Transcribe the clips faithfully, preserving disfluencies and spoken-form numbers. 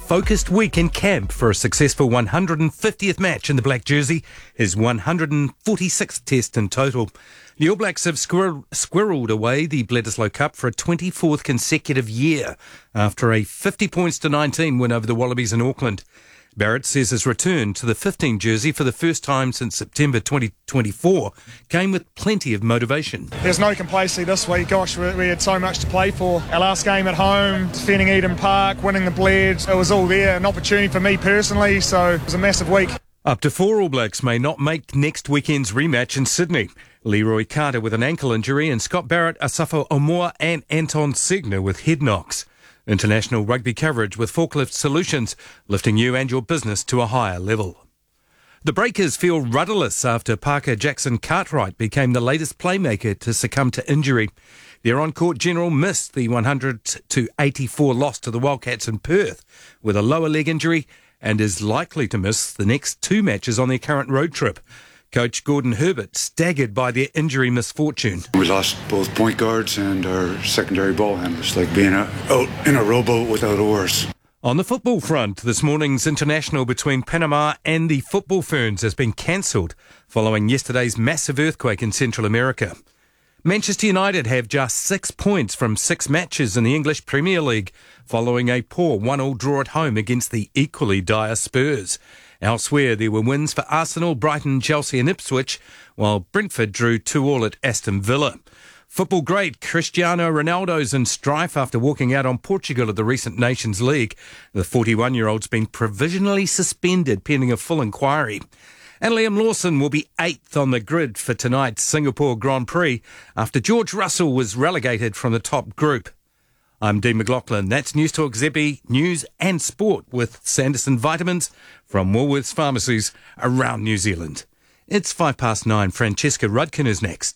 focused week in camp for a successful one hundred fiftieth match in the black jersey, his one hundred forty-sixth test in total. The All Blacks have squirrel, squirreled away the Bledisloe Cup for a twenty-fourth consecutive year after a fifty points to nineteen win over the Wallabies in Auckland. Barrett says his return to the fifteen jersey for the first time since September twenty twenty-four came with plenty of motivation. There's no complacency this week. Gosh, we, we had so much to play for. Our last game at home, defending Eden Park, winning the Bleds, it was all there. An opportunity for me personally, so it was a massive week. Up to four All Blacks may not make next weekend's rematch in Sydney. Leroy Carter with an ankle injury and Scott Barrett, Asafo Omoa and Anton Segner with head knocks. International rugby coverage with Forklift Solutions, lifting you and your business to a higher level. The Breakers feel rudderless after Parker Jackson Cartwright became the latest playmaker to succumb to injury. Their on-court general missed the one hundred to eighty-four loss to the Wildcats in Perth with a lower leg injury and is likely to miss the next two matches on their current road trip. Coach Gordon Herbert staggered by their injury misfortune. We lost both point guards and our secondary ball handlers, like being a, out in a rowboat without oars. On the football front, this morning's international between Panama and the Football Ferns has been cancelled following yesterday's massive earthquake in Central America. Manchester United have just six points from six matches in the English Premier League following a poor one all draw at home against the equally dire Spurs. Elsewhere, there were wins for Arsenal, Brighton, Chelsea and Ipswich, while Brentford drew two all at Aston Villa. Football great Cristiano Ronaldo's in strife after walking out on Portugal at the recent Nations League. The forty-one-year-old's been provisionally suspended pending a full inquiry. And Liam Lawson will be eighth on the grid for tonight's Singapore Grand Prix after George Russell was relegated from the top group. I'm Dean McLaughlin. That's News Talk Z B, News and Sport with Sanderson Vitamins from Woolworths Pharmacies around New Zealand. It's five past nine. Francesca Rudkin is next.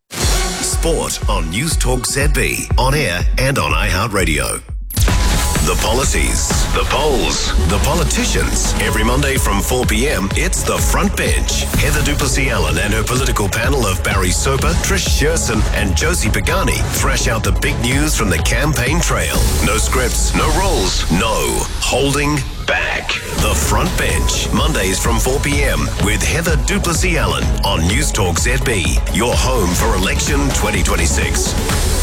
Sport on News Talk Z B, on air and on iHeartRadio. The policies, the polls, the politicians. Every Monday from four p.m, it's The Front Bench. Heather du Plessis-Allen and her political panel of Barry Soper, Trish Shearson and Josie Pagani thrash out the big news from the campaign trail. No scripts, no rules, no holding back. The Front Bench, Mondays from four p.m. with Heather du Plessis-Allen on News Talk Z B, your home for election twenty twenty-six.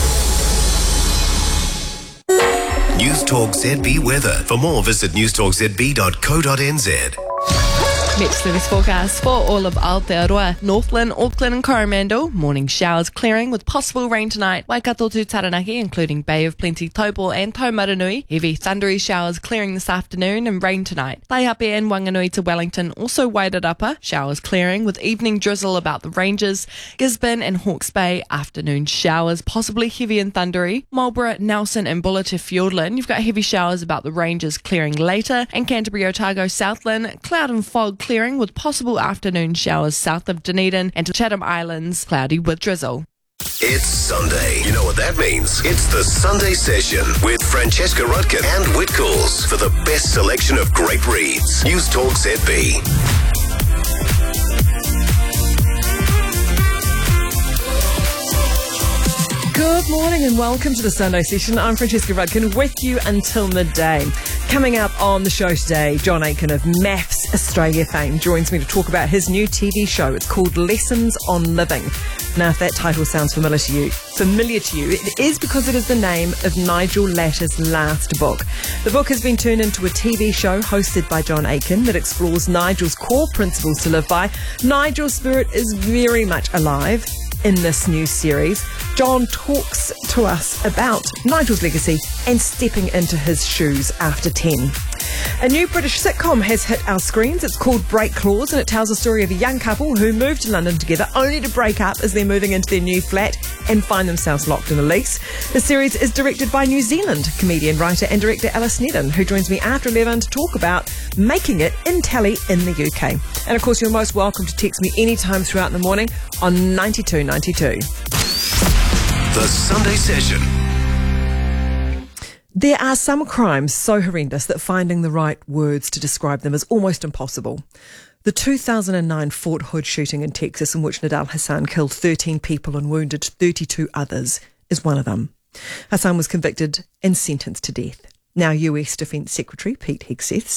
News Talk Z B weather. For more, visit news talk z b dot co dot n z. Met service forecast for all of Aotearoa, Northland, Auckland and Coromandel. Morning showers clearing with possible rain tonight. Waikato to Taranaki, including Bay of Plenty, Taupo and Taumaranui. Heavy thundery showers clearing this afternoon and rain tonight. Taihape and Wanganui to Wellington, also Wairarapa. Showers clearing with evening drizzle about the ranges. Gisborne and Hawke's Bay, afternoon showers, possibly heavy and thundery. Marlborough, Nelson and Buller to Fiordland. You've got heavy showers about the ranges clearing later. And Canterbury, Otago, Southland, cloud and fog clearing with possible afternoon showers south of Dunedin and to Chatham Islands, cloudy with drizzle. It's Sunday. You know what that means. It's the Sunday Session with Francesca Rudkin and Whitcoulls for the best selection of great reads. News Talk Z B. Good morning and welcome to the Sunday Session. I'm Francesca Rudkin with you until midday. Coming up on the show today, John Aitken of Maths Australia fame joins me to talk about his new T V show. It's called Lessons on Living. Now, if that title sounds familiar to you, familiar to you, it is because it is the name of Nigel Latter's last book. The book has been turned into a T V show hosted by John Aitken that explores Nigel's core principles to live by. Nigel's spirit is very much alive in this new series. John talks to us about Nigel's legacy and stepping into his shoes after ten. A new British sitcom has hit our screens. It's called Break Clause, and it tells the story of a young couple who moved to London together only to break up as they're moving into their new flat and find themselves locked in a lease. The series is directed by New Zealand comedian, writer and director Alice Nedden, who joins me after eleven to talk about making it in telly in the U K. And of course, you're most welcome to text me anytime throughout the morning on ninety-two ninety-two. The Sunday Session. There are some crimes so horrendous that finding the right words to describe them is almost impossible. The two thousand nine Fort Hood shooting in Texas, in which Nidal Hassan killed thirteen people and wounded thirty-two others, is one of them. Hassan was convicted and sentenced to death. Now, U S Defence Secretary Pete Hegseth